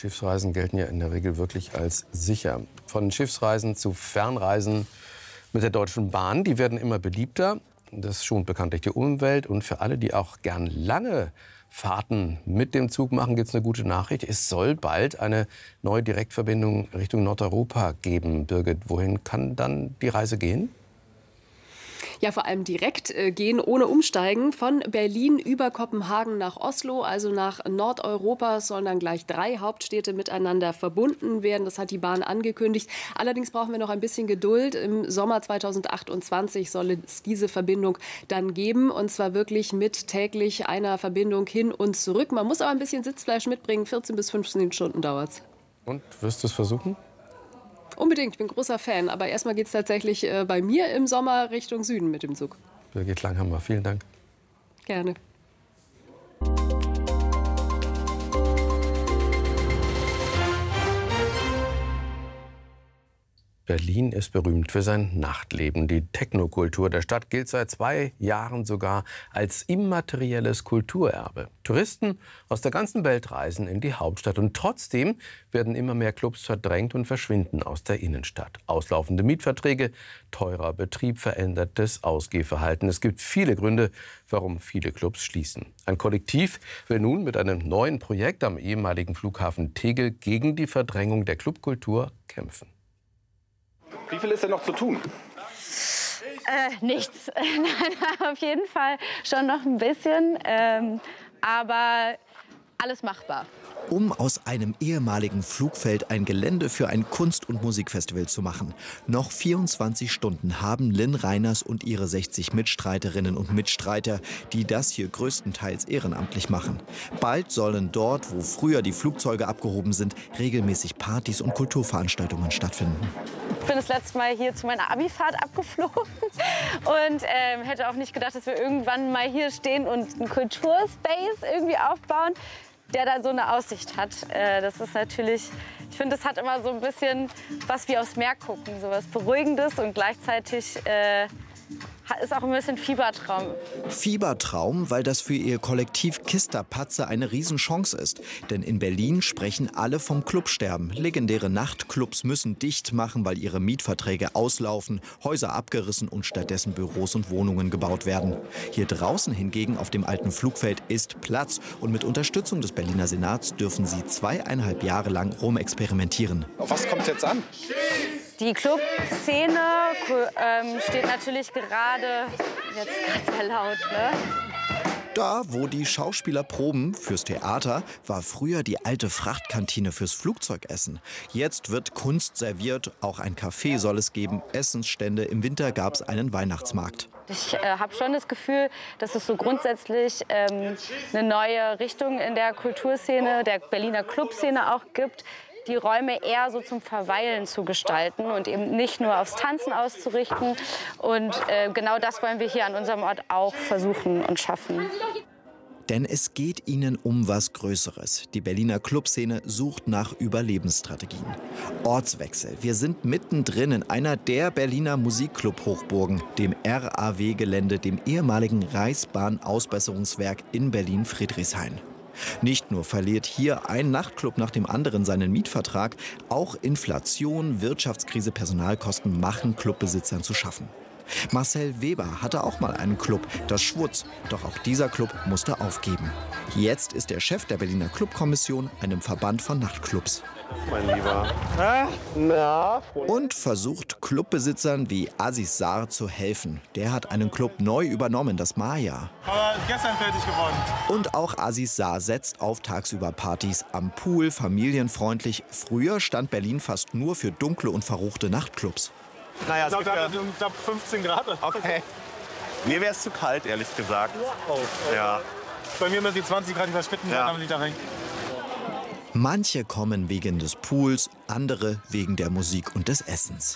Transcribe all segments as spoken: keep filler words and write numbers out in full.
Schiffsreisen gelten ja in der Regel wirklich als sicher. Von Schiffsreisen zu Fernreisen mit der Deutschen Bahn, die werden immer beliebter. Das schont bekanntlich die Umwelt. Und für alle, die auch gern lange Fahrten mit dem Zug machen, gibt es eine gute Nachricht. Es soll bald eine neue Direktverbindung Richtung Nordeuropa geben. Birgit, wohin kann dann die Reise gehen? Ja, vor allem direkt äh, gehen, ohne Umsteigen. Von Berlin über Kopenhagen nach Oslo, also nach Nordeuropa, sollen dann gleich drei Hauptstädte miteinander verbunden werden. Das hat die Bahn angekündigt. Allerdings brauchen wir noch ein bisschen Geduld. Im Sommer zweitausendachtundzwanzig soll es diese Verbindung dann geben. Und zwar wirklich mit täglich einer Verbindung hin und zurück. Man muss aber ein bisschen Sitzfleisch mitbringen. vierzehn bis fünfzehn Stunden dauert es. Und wirst du es versuchen? Unbedingt, ich bin großer Fan. Aber erstmal geht es tatsächlich äh, bei mir im Sommer Richtung Süden mit dem Zug. Birgit Langhammer, vielen Dank. Gerne. Berlin ist berühmt für sein Nachtleben. Die Technokultur der Stadt gilt seit zwei Jahren sogar als immaterielles Kulturerbe. Touristen aus der ganzen Welt reisen in die Hauptstadt. Und trotzdem werden immer mehr Clubs verdrängt und verschwinden aus der Innenstadt. Auslaufende Mietverträge, teurer Betrieb, verändertes Ausgehverhalten. Es gibt viele Gründe, warum viele Clubs schließen. Ein Kollektiv will nun mit einem neuen Projekt am ehemaligen Flughafen Tegel gegen die Verdrängung der Clubkultur kämpfen. Wie viel ist denn noch zu tun? Äh, nichts. Nein, auf jeden Fall schon noch ein bisschen, ähm, aber alles machbar. Um aus einem ehemaligen Flugfeld ein Gelände für ein Kunst- und Musikfestival zu machen. Noch vierundzwanzig Stunden haben Lynn Reiners und ihre sechzig Mitstreiterinnen und Mitstreiter, die das hier größtenteils ehrenamtlich machen. Bald sollen dort, wo früher die Flugzeuge abgehoben sind, regelmäßig Partys und Kulturveranstaltungen stattfinden. Ich bin das letzte Mal hier zu meiner Abifahrt abgeflogen und ähm, hätte auch nicht gedacht, dass wir irgendwann mal hier stehen und einen Kulturspace irgendwie aufbauen, der dann so eine Aussicht hat. Äh, das ist natürlich, ich finde, das hat immer so ein bisschen was wie aufs Meer gucken, so was Beruhigendes und gleichzeitig äh, ist auch ein bisschen Fiebertraum. Fiebertraum, weil das für ihr Kollektiv Kista Patze eine Riesenchance ist. Denn in Berlin sprechen alle vom Clubsterben. Legendäre Nachtclubs müssen dicht machen, weil ihre Mietverträge auslaufen, Häuser abgerissen und stattdessen Büros und Wohnungen gebaut werden. Hier draußen hingegen auf dem alten Flugfeld ist Platz. Und mit Unterstützung des Berliner Senats dürfen sie zweieinhalb Jahre lang rumexperimentieren. Auf was kommt es jetzt an? Die Clubszene ähm, steht natürlich gerade jetzt ganz sehr laut, ne? Da, wo die Schauspieler proben fürs Theater, war früher die alte Frachtkantine fürs Flugzeugessen. Jetzt wird Kunst serviert, auch ein Café soll es geben, Essensstände. Im Winter gab es einen Weihnachtsmarkt. Ich äh, habe schon das Gefühl, dass es so grundsätzlich ähm, eine neue Richtung in der Kulturszene, der Berliner Clubszene auch gibt, die Räume eher so zum Verweilen zu gestalten und eben nicht nur aufs Tanzen auszurichten. Und äh, genau das wollen wir hier an unserem Ort auch versuchen und schaffen. Denn es geht ihnen um was Größeres. Die Berliner Clubszene sucht nach Überlebensstrategien. Ortswechsel. Wir sind mittendrin in einer der Berliner Musikclub-Hochburgen, dem R A W-Gelände, dem ehemaligen Reichsbahn-Ausbesserungswerk in Berlin-Friedrichshain. Nicht nur verliert hier ein Nachtclub nach dem anderen seinen Mietvertrag, auch Inflation, Wirtschaftskrise, Personalkosten machen Clubbesitzern zu schaffen. Marcel Weber hatte auch mal einen Club, das Schwutz, doch auch dieser Club musste aufgeben. Jetzt ist er Chef der Berliner Clubkommission, einem Verband von Nachtclubs. Mein Lieber. Ah, na, und versucht Clubbesitzern wie Aziz Sar zu helfen. Der hat einen Club neu übernommen, das Maya. Aber gestern fertig geworden. Und auch Aziz Sar setzt auf tagsüber Partys am Pool, familienfreundlich. Früher stand Berlin fast nur für dunkle und verruchte Nachtclubs. Naja, es gibt ja knapp fünfzehn Grad. Okay. Mir wäre es zu kalt, ehrlich gesagt. Oh, äh, ja. Bei mir müssen die zwanzig Grad überschritten werden, ja. damit ich da rein. Manche kommen wegen des Pools, andere wegen der Musik und des Essens.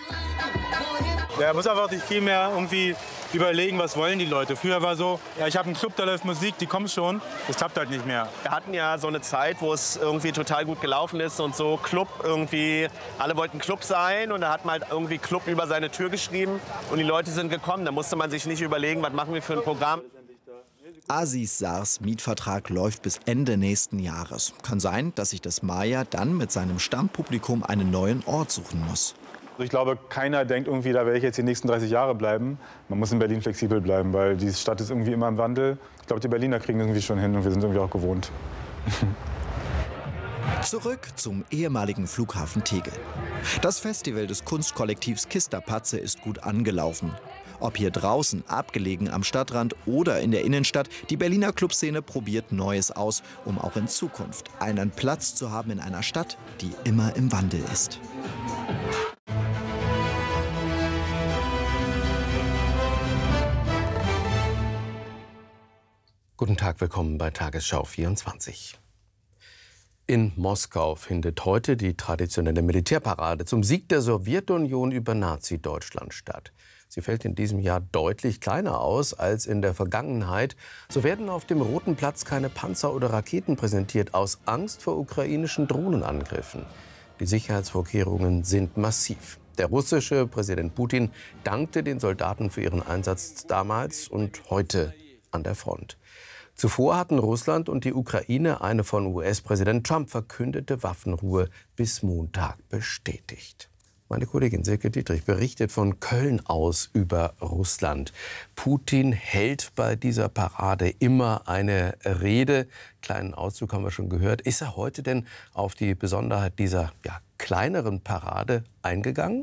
Ja, muss einfach sich viel mehr irgendwie überlegen, was wollen die Leute. Früher war so, ja, ich habe einen Club, da läuft Musik, die kommen schon. Das klappt halt nicht mehr. Wir hatten ja so eine Zeit, wo es irgendwie total gut gelaufen ist und so Club irgendwie, alle wollten Club sein und da hat man halt irgendwie Club über seine Tür geschrieben und die Leute sind gekommen. Da musste man sich nicht überlegen, was machen wir für ein Programm. Aziz Sars Mietvertrag läuft bis Ende nächsten Jahres. Kann sein, dass sich das Maya dann mit seinem Stammpublikum einen neuen Ort suchen muss. Ich glaube, keiner denkt irgendwie, da werde ich jetzt die nächsten dreißig Jahre bleiben. Man muss in Berlin flexibel bleiben, weil die Stadt ist irgendwie immer im Wandel. Ich glaube, die Berliner kriegen das irgendwie schon hin und wir sind irgendwie auch gewohnt. Zurück zum ehemaligen Flughafen Tegel. Das Festival des Kunstkollektivs Kisterpatze ist gut angelaufen. Ob hier draußen, abgelegen am Stadtrand oder in der Innenstadt, die Berliner Clubszene probiert Neues aus, um auch in Zukunft einen Platz zu haben in einer Stadt, die immer im Wandel ist. Guten Tag, willkommen bei Tagesschau vierundzwanzig. In Moskau findet heute die traditionelle Militärparade zum Sieg der Sowjetunion über Nazi-Deutschland statt. Sie fällt in diesem Jahr deutlich kleiner aus als in der Vergangenheit. So werden auf dem Roten Platz keine Panzer oder Raketen präsentiert, aus Angst vor ukrainischen Drohnenangriffen. Die Sicherheitsvorkehrungen sind massiv. Der russische Präsident Putin dankte den Soldaten für ihren Einsatz damals und heute an der Front. Zuvor hatten Russland und die Ukraine eine von U S-Präsident Trump verkündete Waffenruhe bis Montag bestätigt. Meine Kollegin Silke Dietrich berichtet von Köln aus über Russland. Putin hält bei dieser Parade immer eine Rede. Kleinen Auszug haben wir schon gehört. Ist er heute denn auf die Besonderheit dieser ja, kleineren Parade eingegangen?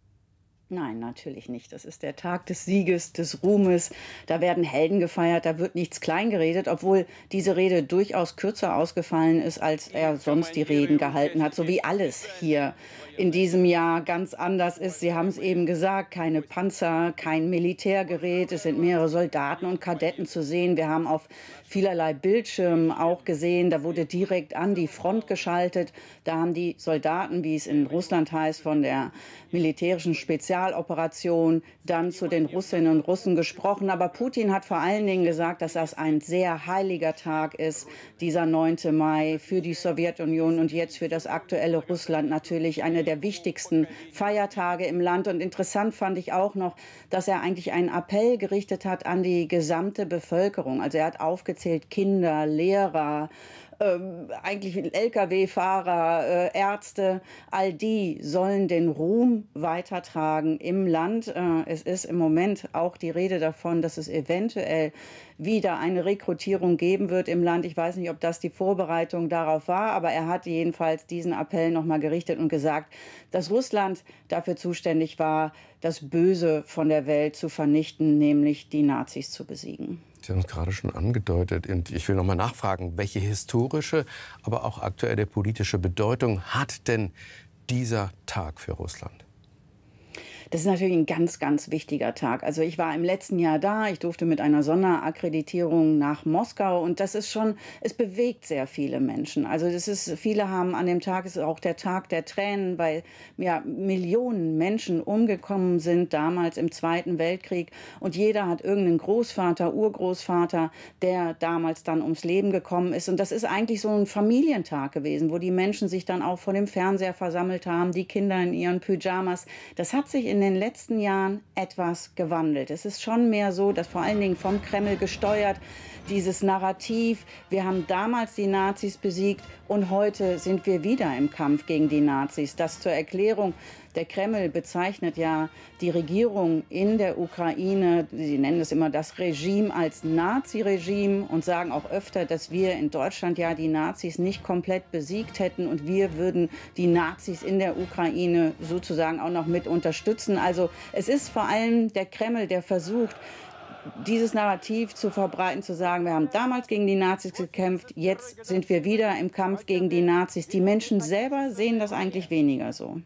Nein, natürlich nicht. Das ist der Tag des Sieges, des Ruhmes. Da werden Helden gefeiert, da wird nichts kleingeredet, obwohl diese Rede durchaus kürzer ausgefallen ist, als er sonst die Reden gehalten hat. So wie alles hier in diesem Jahr ganz anders ist. Sie haben es eben gesagt, keine Panzer, kein Militärgerät. Es sind mehrere Soldaten und Kadetten zu sehen. Wir haben auf vielerlei Bildschirmen auch gesehen, da wurde direkt an die Front geschaltet. Da haben die Soldaten, wie es in Russland heißt, von der militärischen Spezialoperation dann zu den Russinnen und Russen gesprochen. Aber Putin hat vor allen Dingen gesagt, dass das ein sehr heiliger Tag ist, dieser neunte Mai für die Sowjetunion und jetzt für das aktuelle Russland natürlich eine der wichtigsten Feiertage im Land. Und interessant fand ich auch noch, dass er eigentlich einen Appell gerichtet hat an die gesamte Bevölkerung. Also er hat aufgezählt, Kinder, Lehrer, Ähm, eigentlich L K W-Fahrer, äh, Ärzte, all die sollen den Ruhm weitertragen im Land. Äh, es ist im Moment auch die Rede davon, dass es eventuell wieder eine Rekrutierung geben wird im Land. Ich weiß nicht, ob das die Vorbereitung darauf war, aber er hat jedenfalls diesen Appell noch mal gerichtet und gesagt, dass Russland dafür zuständig war, das Böse von der Welt zu vernichten, nämlich die Nazis zu besiegen. Sie haben es gerade schon angedeutet. Und ich will noch mal nachfragen, welche historische, aber auch aktuelle politische Bedeutung hat denn dieser Tag für Russland? Das ist natürlich ein ganz, ganz wichtiger Tag. Also ich war im letzten Jahr da, ich durfte mit einer Sonderakkreditierung nach Moskau und das ist schon, es bewegt sehr viele Menschen. Also das ist, viele haben an dem Tag, es ist auch der Tag der Tränen, weil ja, Millionen Menschen umgekommen sind damals im Zweiten Weltkrieg und jeder hat irgendeinen Großvater, Urgroßvater, der damals dann ums Leben gekommen ist. Und das ist eigentlich so ein Familientag gewesen, wo die Menschen sich dann auch vor dem Fernseher versammelt haben, die Kinder in ihren Pyjamas. Das hat sich in in den letzten Jahren etwas gewandelt. Es ist schon mehr so, dass vor allen Dingen vom Kreml gesteuert dieses Narrativ, wir haben damals die Nazis besiegt und heute sind wir wieder im Kampf gegen die Nazis. Das zur Erklärung. Der Kreml bezeichnet ja die Regierung in der Ukraine, sie nennen es immer das Regime, als Nazi-Regime und sagen auch öfter, dass wir in Deutschland ja die Nazis nicht komplett besiegt hätten und wir würden die Nazis in der Ukraine sozusagen auch noch mit unterstützen. Also es ist vor allem der Kreml, der versucht, dieses Narrativ zu verbreiten, zu sagen, wir haben damals gegen die Nazis gekämpft, jetzt sind wir wieder im Kampf gegen die Nazis. Die Menschen selber sehen das eigentlich weniger so.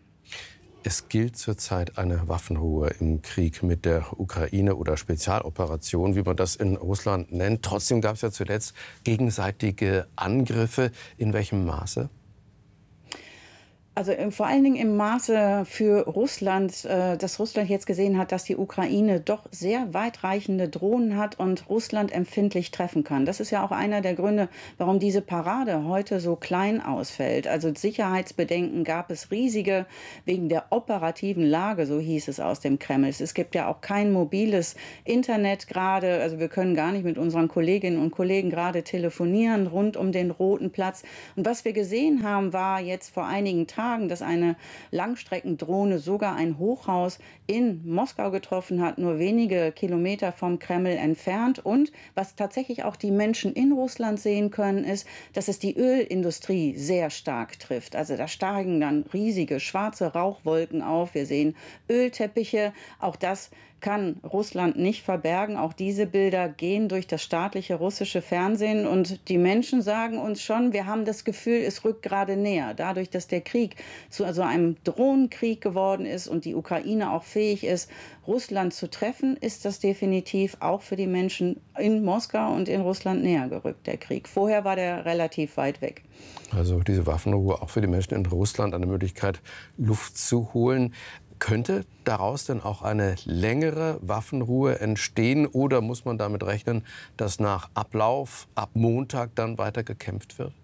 Es gilt zurzeit eine Waffenruhe im Krieg mit der Ukraine oder Spezialoperation, wie man das in Russland nennt. Trotzdem gab es ja zuletzt gegenseitige Angriffe. In welchem Maße? Also vor allen Dingen im Maße für Russland, äh, dass Russland jetzt gesehen hat, dass die Ukraine doch sehr weitreichende Drohnen hat und Russland empfindlich treffen kann. Das ist ja auch einer der Gründe, warum diese Parade heute so klein ausfällt. Also Sicherheitsbedenken gab es riesige wegen der operativen Lage, so hieß es aus dem Kreml. Es gibt ja auch kein mobiles Internet gerade. Also wir können gar nicht mit unseren Kolleginnen und Kollegen gerade telefonieren rund um den Roten Platz. Und was wir gesehen haben, war jetzt vor einigen Tagen, dass eine Langstreckendrohne sogar ein Hochhaus in Moskau getroffen hat, nur wenige Kilometer vom Kreml entfernt. Und was tatsächlich auch die Menschen in Russland sehen können, ist, dass es die Ölindustrie sehr stark trifft. Also da steigen dann riesige schwarze Rauchwolken auf. Wir sehen Ölteppiche. Auch das kann Russland nicht verbergen. Auch diese Bilder gehen durch das staatliche russische Fernsehen. Und die Menschen sagen uns schon, wir haben das Gefühl, es rückt gerade näher. Dadurch, dass der Krieg zu also einem Drohnenkrieg geworden ist und die Ukraine auch fähig ist, Russland zu treffen, ist das definitiv auch für die Menschen in Moskau und in Russland näher gerückt, der Krieg. Vorher war der relativ weit weg. Also diese Waffenruhe auch für die Menschen in Russland eine Möglichkeit, Luft zu holen. Könnte daraus denn auch eine längere Waffenruhe entstehen oder muss man damit rechnen, dass nach Ablauf ab Montag dann weiter gekämpft wird?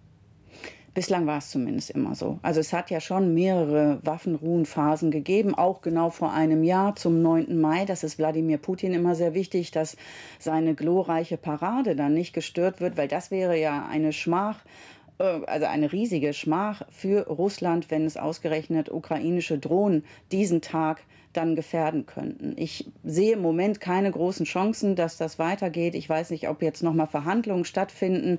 Bislang war es zumindest immer so. Also es hat ja schon mehrere Waffenruhenphasen gegeben, auch genau vor einem Jahr zum neunten Mai. Das ist Wladimir Putin immer sehr wichtig, dass seine glorreiche Parade dann nicht gestört wird, weil das wäre ja eine Schmach, also eine riesige Schmach für Russland, wenn es ausgerechnet ukrainische Drohnen diesen Tag dann gefährden könnten. Ich sehe im Moment keine großen Chancen, dass das weitergeht. Ich weiß nicht, ob jetzt noch mal Verhandlungen stattfinden.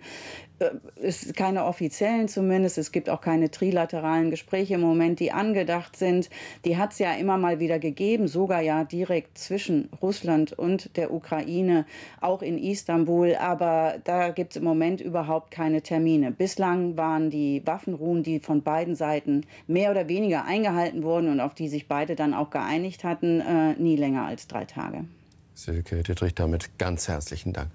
Es sind keine offiziellen zumindest. Es gibt auch keine trilateralen Gespräche im Moment, die angedacht sind. Die hat es ja immer mal wieder gegeben, sogar ja direkt zwischen Russland und der Ukraine, auch in Istanbul. Aber da gibt es im Moment überhaupt keine Termine. Bislang waren die Waffenruhen, die von beiden Seiten mehr oder weniger eingehalten wurden und auf die sich beide dann auch geeinigt hatten, äh, nie länger als drei Tage. Silke Dittrich, damit ganz herzlichen Dank.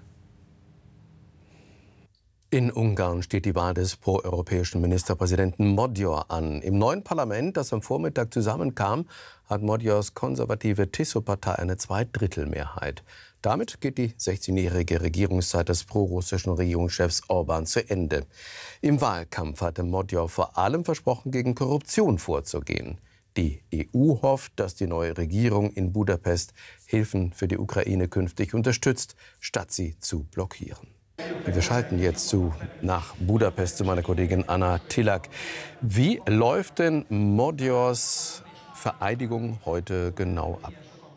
In Ungarn steht die Wahl des proeuropäischen Ministerpräsidenten Magyar an. Im neuen Parlament, das am Vormittag zusammenkam, hat Magyars konservative Tiso-Partei eine Zweidrittelmehrheit. Damit geht die sechzehnjährige Regierungszeit des prorussischen Regierungschefs Orbán zu Ende. Im Wahlkampf hatte Magyar vor allem versprochen, gegen Korruption vorzugehen. Die E U hofft, dass die neue Regierung in Budapest Hilfen für die Ukraine künftig unterstützt, statt sie zu blockieren. Wir schalten jetzt zu nach Budapest zu meiner Kollegin Anna Tillak. Wie läuft denn Magyars Vereidigung heute genau ab?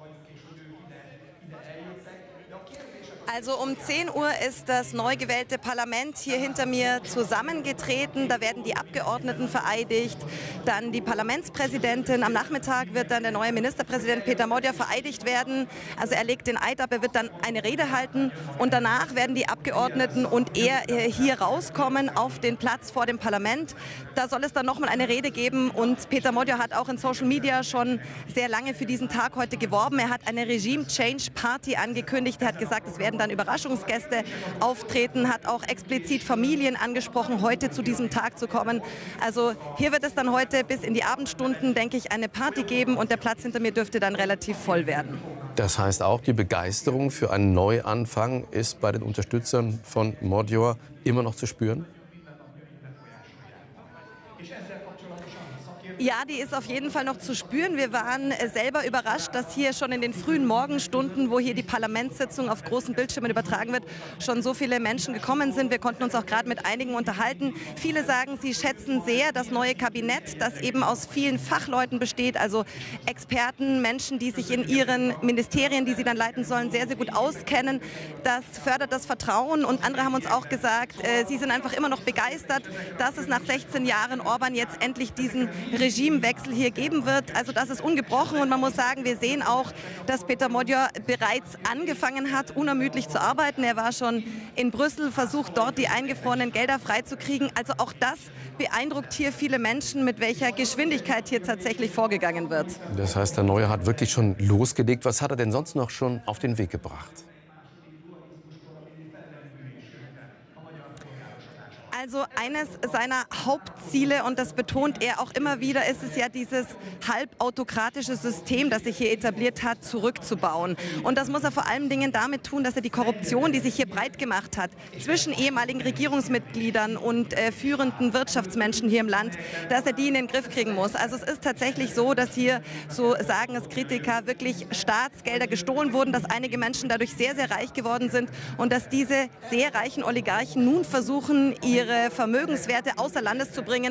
Also um zehn Uhr ist das neu gewählte Parlament hier hinter mir zusammengetreten. Da werden die Abgeordneten vereidigt, dann die Parlamentspräsidentin. Am Nachmittag wird dann der neue Ministerpräsident Péter Magyar vereidigt werden. Also er legt den Eid ab, er wird dann eine Rede halten und danach werden die Abgeordneten und er hier rauskommen auf den Platz vor dem Parlament. Da soll es dann nochmal eine Rede geben und Péter Magyar hat auch in Social Media schon sehr lange für diesen Tag heute geworben. Er hat eine Regime-Change-Party angekündigt. Er hat gesagt, es werden dann Überraschungsgäste auftreten, hat auch explizit Familien angesprochen, heute zu diesem Tag zu kommen. Also hier wird es dann heute bis in die Abendstunden, denke ich, eine Party geben und der Platz hinter mir dürfte dann relativ voll werden. Das heißt auch, die Begeisterung für einen Neuanfang ist bei den Unterstützern von Magyar immer noch zu spüren? Ja, die ist auf jeden Fall noch zu spüren. Wir waren selber überrascht, dass hier schon in den frühen Morgenstunden, wo hier die Parlamentssitzung auf großen Bildschirmen übertragen wird, schon so viele Menschen gekommen sind. Wir konnten uns auch gerade mit einigen unterhalten. Viele sagen, sie schätzen sehr das neue Kabinett, das eben aus vielen Fachleuten besteht, also Experten, Menschen, die sich in ihren Ministerien, die sie dann leiten sollen, sehr, sehr gut auskennen. Das fördert das Vertrauen und andere haben uns auch gesagt, äh, sie sind einfach immer noch begeistert, dass es nach sechzehn Jahren Orbán jetzt endlich diesen Regimewechsel hier geben wird. Also das ist ungebrochen und man muss sagen, wir sehen auch, dass Péter Magyar bereits angefangen hat, unermüdlich zu arbeiten. Er war schon in Brüssel, versucht dort die eingefrorenen Gelder freizukriegen. Also auch das beeindruckt hier viele Menschen, mit welcher Geschwindigkeit hier tatsächlich vorgegangen wird. Das heißt, der Neue hat wirklich schon losgelegt. Was hat er denn sonst noch schon auf den Weg gebracht? Also eines seiner Hauptziele, und das betont er auch immer wieder, ist es ja, dieses halbautokratische System, das sich hier etabliert hat, zurückzubauen. Und das muss er vor allen Dingen damit tun, dass er die Korruption, die sich hier breit gemacht hat, zwischen ehemaligen Regierungsmitgliedern und äh, führenden Wirtschaftsmenschen hier im Land, dass er die in den Griff kriegen muss. Also es ist tatsächlich so, dass hier, so sagen es Kritiker, wirklich Staatsgelder gestohlen wurden, dass einige Menschen dadurch sehr, sehr reich geworden sind und dass diese sehr reichen Oligarchen nun versuchen, ihre Vermögenswerte außer Landes zu bringen.